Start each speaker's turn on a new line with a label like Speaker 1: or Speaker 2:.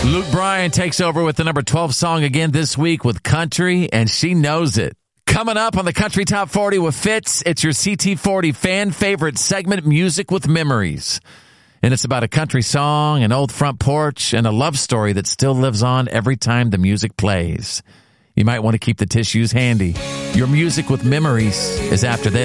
Speaker 1: Luke Bryan takes over with the number 12 song again this week with Country, and she knows it. Coming up on the Country Top 40 with Fitz, it's your CT40 fan favorite segment, Music with Memories. And it's about a country song, an old front porch, and a love story that still lives on every time the music plays. You might want to keep the tissues handy. Your Music with Memories is after this.